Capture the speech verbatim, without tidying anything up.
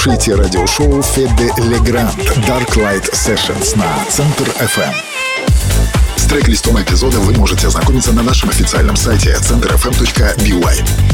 слушаете радиошоу Феде Легранд Dark Light Sessions на Центр эф эм. С трек-листом эпизода вы можете ознакомиться на нашем официальном сайте центр эф эм точка би уай.